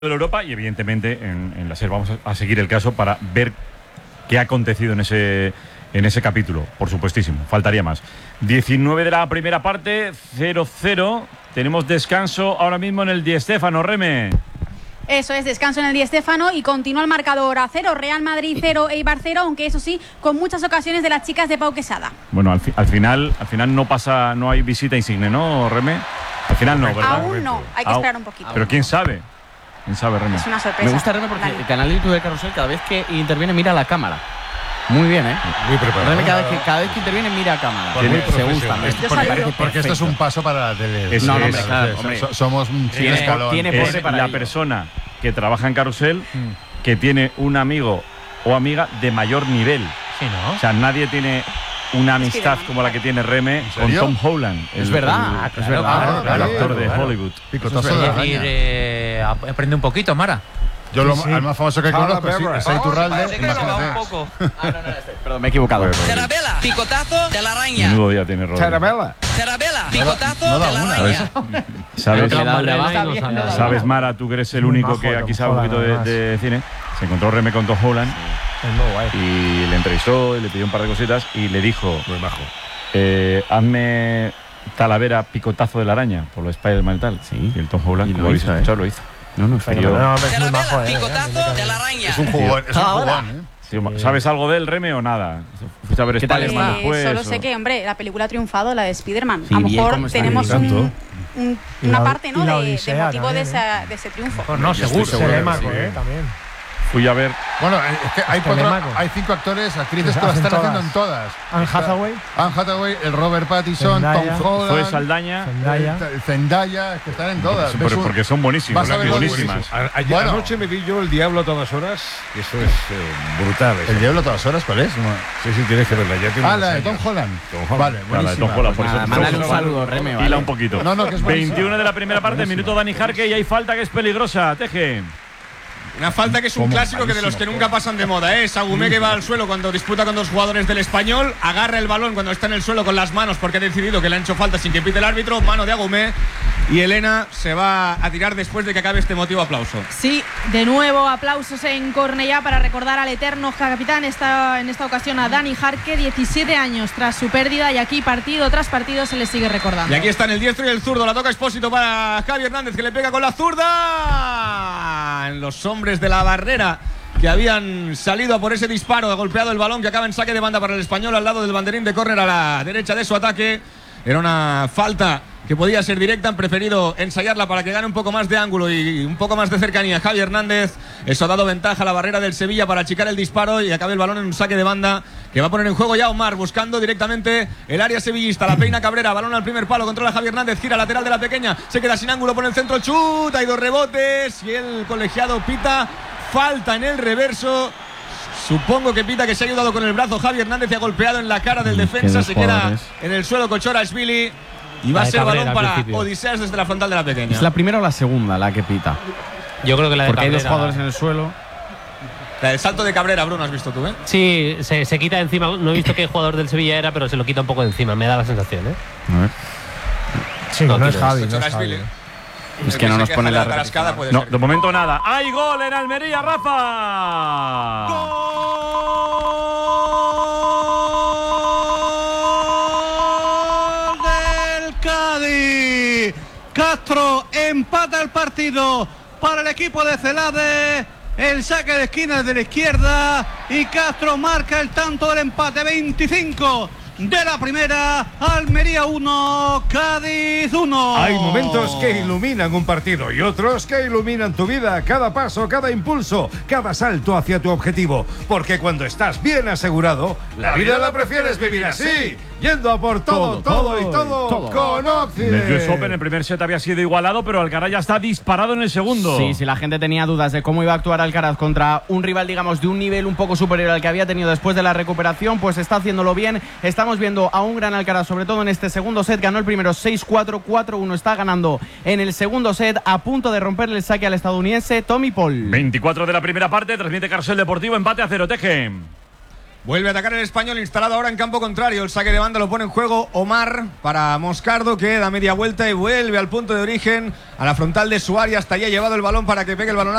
de Europa y evidentemente en la SER vamos a seguir el caso para ver qué ha acontecido en ese capítulo, por supuestísimo, faltaría más. 19 de la primera parte, 0-0, tenemos descanso ahora mismo en el Di Stéfano, Reme. Eso es, descanso en el Di Stéfano y continúa el marcador a 0, Real Madrid 0, Eibar 0, aunque eso sí, con muchas ocasiones de las chicas de Pau Quesada. Bueno, al final no hay visita insigne, ¿no, Reme? Al final no, ¿verdad? Aún no, hay que esperar un poquito. Pero quién sabe, Reme. Es una sorpresa. Me gusta Reme porque el canal de YouTube de Carrusel cada vez que interviene mira a la cámara. Muy bien, ¿eh? Muy preparado. Reme cada vez que interviene mira a cámara. Se gusta. Porque esto es un paso para la tele. No, hombre, claro, hombre. Somos un escalón. Es la persona que trabaja en Carrusel que tiene un amigo o amiga de mayor nivel. Sí, ¿no? O sea, nadie tiene una amistad como la que tiene Reme con Tom Holland. Es verdad, es verdad. El actor de Hollywood. Picotazo de Es araña. decir, aprende un poquito, Mara. Yo el más famoso que conozco es Iturralde. Imagínate. Perdón, me he equivocado. Cerabela, picotazo de la araña. Menudo día tiene Rodri. Cerabela, picotazo de la araña. ¿Sabes, Mara, tú que eres el único que aquí sabe un poquito de cine? Se encontró Reme con Tom Holland y le entrevistó y le pidió un par de cositas y le dijo: Muy majo. hazme Talavera picotazo de la araña por lo de Spider-Man y tal. Sí. Y el Tom Holland, Y lo como habéis hizo, escuchado, lo hizo. No, es Cerabela, picotazo de la araña. Es un jugón, ¿Sabes algo del Reme o nada? ¿Fuiste a ver ¿Qué tal Spider-Man está? después? Solo sé que, hombre, la película ha triunfado, la de Spider-Man. Sí, a lo bien, mejor ¿cómo está? tenemos Tanto. una parte, ¿no?, y la de Odisea motivo de también, ese triunfo. Pues no, seguro. Telémaco, también. Fui a ver. Bueno, es que hay 5 actores, actrices que lo Hacen están haciendo todas. en todas. Anne Hathaway. Anne Hathaway, el Robert Pattinson, Zendaya. Tom Holland. Fue Saldaña. Zendaya. que están en todas. Porque son buenísimos, Vas a ver buenísimas. Ayer Bueno. anoche me vi yo El Diablo a todas horas, y eso es brutal. ¿El Diablo a todas horas cuál es? Sí, tienes que verla. Ya tiene La unos de Tom años. Holland. Tom Holland. Vale, La de buenísima. Tom Holland, por eso. Mándale un saludo, Reme, Hila ¿vale? un poquito. No, que es buenísima. 21 de la primera parte, minuto Dani Jarque y hay falta que es peligrosa. Teje. Una falta que es un clásico que de los que nunca pasan de moda, ¿eh? Sagumé que va al suelo cuando disputa con dos jugadores del Español, agarra el balón cuando está en el suelo con las manos porque ha decidido que le han hecho falta sin que pite el árbitro, mano de Agumé, y Elena se va a tirar después de que acabe este emotivo aplauso. Sí, de nuevo aplausos en Cornellá para recordar al eterno capitán, en esta ocasión a Dani Jarque, 17 años tras su pérdida, y aquí partido tras partido se le sigue recordando. Y aquí están el diestro y el zurdo, la toca Expósito para Javi Hernández que le pega con la zurda en los hombres de la barrera que habían salido a por ese disparo, ha golpeado el balón que acaba en saque de banda para el Español al lado del banderín de córner a la derecha de su ataque. Era una falta que podía ser directa, han preferido ensayarla para que gane un poco más de ángulo y un poco más de cercanía Javi Hernández. Eso ha dado ventaja a la barrera del Sevilla para achicar el disparo y acabe el balón en un saque de banda que va a poner en juego ya Omar, buscando directamente el área sevillista. La peina Cabrera, balón al primer palo, controla Javi Hernández, gira lateral de la pequeña, se queda sin ángulo, pone el centro, chuta, hay 2 rebotes y el colegiado pita falta en el reverso. Supongo que pita que se ha ayudado con el brazo Javi Hernández y ha golpeado en la cara del defensa. Se queda en el suelo Kochorashvili y va a ser balón para Odiseas desde la frontal de la pequeña. ¿Es la primera o la segunda la que pita? Yo creo que la de Porque hay Cabrera. dos jugadores en el suelo. El salto de Cabrera, Bruno, has visto tú, ¿eh? Sí, se quita de encima. No he visto qué jugador del Sevilla era, pero se lo quita un poco de encima. Me da la sensación, ¿eh? A ver. Sí, no es Javi, no es Kochorashvili. Javi. Es que no nos pone la tarascada, puede No, ser. de momento nada. ¡Hay gol en Almería, Rafa! ¡Gol del Cádiz! Castro empata el partido para el equipo de Celade. El saque de esquina de la izquierda y Castro marca el tanto del empate. 25 de la primera. Almería 1, Cádiz 1. Hay momentos que iluminan un partido y otros que iluminan tu vida. Cada paso, cada impulso, cada salto hacia tu objetivo. Porque cuando estás bien asegurado, la vida la prefieres vivir así. Yendo a por todo y todo con En el US Open Occident. el primer set había sido igualado, pero Alcaraz ya está disparado en el segundo. Sí, si la gente tenía dudas de cómo iba a actuar Alcaraz contra un rival, digamos, de un nivel un poco superior al que había tenido después de la recuperación, pues está haciéndolo bien. Estamos viendo a un gran Alcaraz, sobre todo en este segundo set. Ganó el primero 6-4, 4-1. Está ganando en el segundo set, a punto de romperle el saque al estadounidense Tommy Paul. 24 de la primera parte, transmite Carrusel Deportivo, empate a 0, Teje. Vuelve a atacar el Español, instalado ahora en campo contrario. El saque de banda lo pone en juego Omar para Moscardo, que da media vuelta y vuelve al punto de origen, a la frontal de su área. Hasta allí ha llevado el balón para que pegue el balonazo